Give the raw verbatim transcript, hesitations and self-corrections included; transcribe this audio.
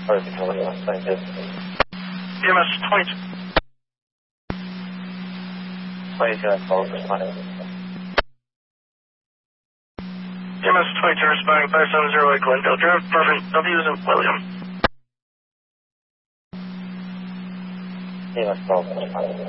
Sorry, control it. Thank you. E M S twenty. twenty-two and twelve, responding. E M S twenty-two responding five seven zero eight Glendale Drive, Perfect W's and William. E M S twelve, responding.